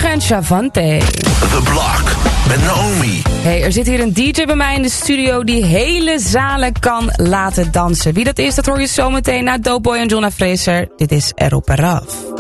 Goedemorgen en Shavante. The Block met Naomi. Hey, er zit hier een DJ bij mij in de studio die hele zalen kan laten dansen. Wie dat is, dat hoor je zometeen na Doughboy en Jonna Fraser. Dit is Erop Eraf.